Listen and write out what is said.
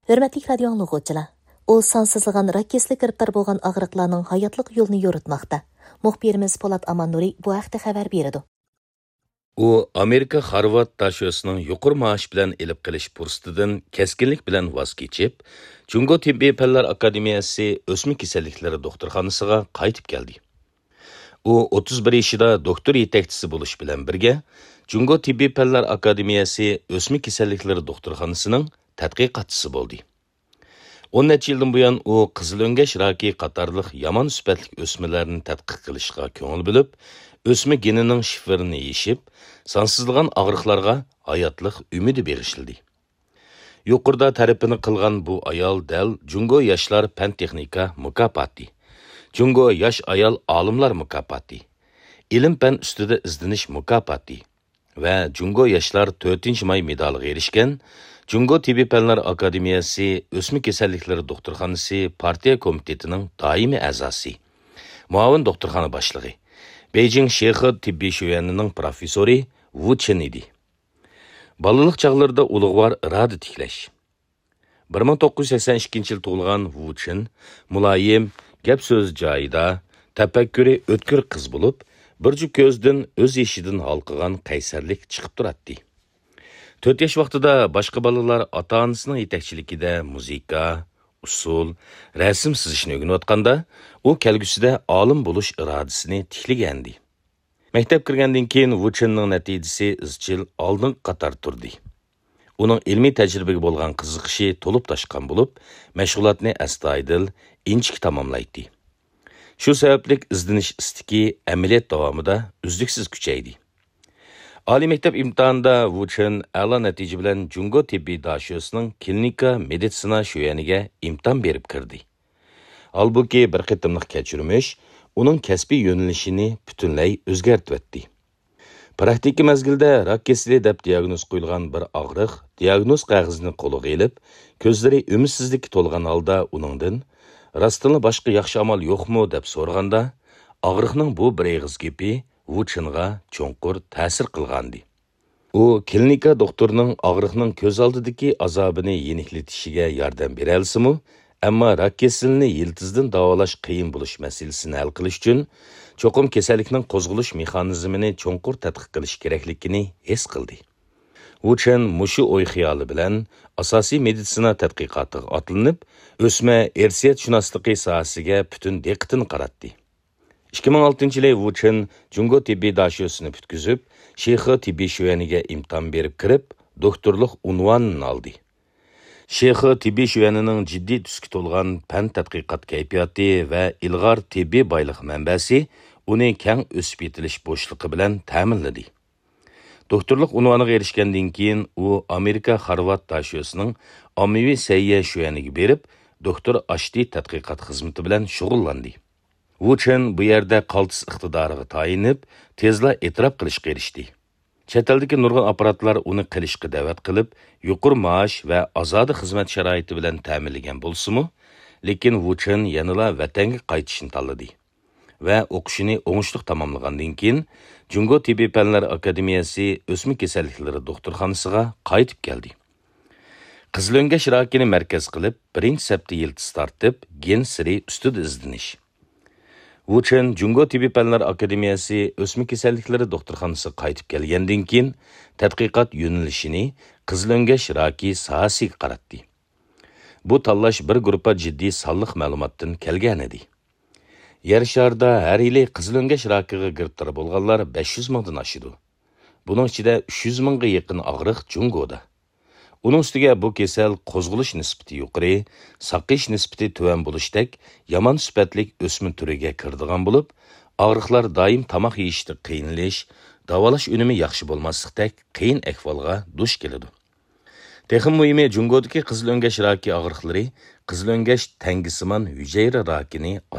Hürmetlik radio anlıqçılar. O sansızlıgan rak keslik giriptar bolgan ağrıqlarning hayatlık yolunu yoritmoqda. Muxbirimiz Polat Amannuri bu haqda xabar berdi. U Amerika Harvard daşösünün yuqur maaş bilan elib qilish fursatidan keskinlik bilan voz kechib, Jungo Tibbiy Fanlar Akademiyasi o'smik kasalliklari doktorxonasiga qaytib keldi. U 31 yoshida doktor yetakchisi bo'lish bilan birga Jungo Tibbiy Fanlar Akademiyasi o'smik kasalliklari doktorxonasining tadqiqotchisi bo'ldi. 10 necha yildan buyon u qizilöngach raki qatorliq yomon sifatli o'smalarni tadqiq qilishga ko'ngil bilib, o'sma genining shifrini yeshib, sansızlıgan ağrıqlarga hayatlık ümidi berişildi. Yuqurda tarifini qilgan bu ayol dal Jungo Yoshlar Fan Texnika mukofoti, Jungo Yosh ayol olimlar mukofoti, ilm fan ustida izdinish mukofoti va Jungo Yoshlar 4-may medaliga erishgan Jungo Tibbiy Fanlar Akademiyasi o'smik kasalliklari doktorxonasi partiya komitetining doimiy a'zosi, muavin doktorxona boshlig'i, Beijing Shexi tibbiy şöyyenining professori Wu Chen idi. Balılık çağlarında ulug'vor irada tiklash. 1982 yil tug'ilgan Wu Chen muloyim, gap so'z joyida, tafakkuri o'tkir qiz bo'lib, bir jup ko'zdan o'z yeshidan halqigan qaysarlik chiqib turadi. 4 yosh vaqtida boshqa bolalar ota-onasining yetakchiligida muzika, usul, rasm chizishni o'rganayotganda, u kelgusida olim bo'lish irodasini tiklagandi. Maktab kirgandan keyin Wu Chenning natijasi izchil oldin qator turdi. Uning ilmiy tajribaga bo'lgan qiziqishi to'lib toshgan bo'lib, mashg'ulotni astoydil, inchik tamomlaydi. Shu sababli izdinish istiki amaliyot davomida uzluksiz kuchaydi. Oliy maktab imtihonida Wu Chen a'lo natija bilan Jungo tibbiy daşösünün klinika meditsina şöyyeniga imtihon berib kirdi. Albuki bir qitimliq kechirmish uning kasbiy yo'nalishini butunlay o'zgartib o'tdi. Praktiki mezgilda rak kesili deb diagnoz qo'yilgan bir og'riq diagnoz qog'ozini qo'liga olib, ko'zlari umidsizlikka to'lgan holda uningdan rostini boshqa yaxshi amal yo'qmi deb so'raganda, og'riqning bu bir eg'iz gapi Wu Chenga cho'nqur ta'sir qilgandi. U klinika doktorining og'riqning ko'z oldidagi azobini yenikletishiga yordam bera olsa-mu, ammo rak kesilini yiltizdan davolash qiyin bo'lish masalasini hal qilish uchun cho'qim kasallikning qo'zg'alish mexanizmini cho'nqur tadqiq qilish kerakligini his qildi. Wu Chen mushu o'y xiyoli bilan asosiy meditsina tadqiqotiga otlanib, o'sma ersiyatshünosligi sohasiga butun diqqatini qaratdi. 2006-yili Wu Chen Jungo tibbiy daşösünü butkizib, Shexi tibbiy şöyyeniga imtihon berib kirib, doktorlik unvonini oldi. Shexi tibbiy şöyyenining jiddiy tusga to'lgan fan tadqiqot kayfiyati va ilg'or tibbiy boylik manbasi uni keng o'sib yetilish bo'shliqi bilan ta'minladi. Doktorlik unvoniga erishgandan keyin u Amerika Harvard daşösünün ommaviy sayya şöyyeniga berib, doktor ashti tadqiqot xizmati bilan shug'ullandi. Wu Chen bu yerda qaltis iqtidoriga tayinib, tezla e'tirof qilishga erishdi. Chet eldagi nurg'un apparatlar uni qilishga da'vat qilib, yuqori maosh va ozodi xizmat sharoiti bilan ta'minlagan bo'lsa-mu, lekin Wu Chen yanada vatanga qaytishni tanladi va o'qishini o'ngishli tamomlagandan keyin Jungo Tibbiy Fanlar Akademiyasi o'smik kasalliklari doktorxonasiga qaytib keldi. Qizilöngach rakini markaz qilib, birinchi sapda yildiz tortib, gen siri ustida izdinish. Wu Chen Jungo Tibbiy Fanlar Akademiyasi o'smik kasalliklari doktorxonasiga qaytib kelgandan keyin tadqiqot yo'nalishini qizilöngach raki sohasiga qaratdi. Bu tanlash bir guruhga jiddiy sonliq ma'lumotdan kelgan edi. Yer sharida har yili qizilöngach rakiga giribtor bo'lganlar 500 mingdan oshidi. Buning ichida 300 mingga yaqin og'riq Jungoda. Uning ustiga bu kasal qo'zg'alish nisbati yuqori, saqish nisbati tuvan bo'lishdek yomon sifatlik o'sma turiga kirdigan bo'lib, og'riqlar doim tomoq yeyishda qiynalish, davolash unumi yaxshi bo'lmaslikdek qiyin ahvolga duch keladi. Texnik muhimi Jungodagi qizilöngach raki og'riqlari qizilöngach tangisimon hujayra rakini